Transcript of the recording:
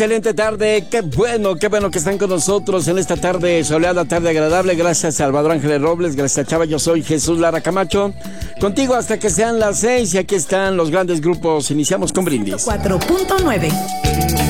Excelente tarde, qué bueno que están con nosotros en esta tarde soleada, tarde agradable. Gracias Salvador Ángeles Robles, gracias Chava, yo soy Jesús Lara Camacho, contigo hasta que sean las 6 y aquí están los grandes grupos. Iniciamos con brindis. 4.9